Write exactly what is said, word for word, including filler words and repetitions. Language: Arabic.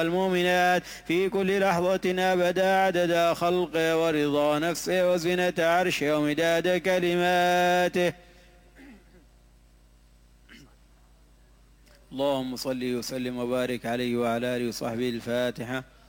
المؤمنات في كل لحظة أبدا عدد خلقه ورضا نفسه وزنة عرشه ومداد كلماته. اللهم صل وسلم وبارك عليه وعلى آله وصحبه. الفاتحة.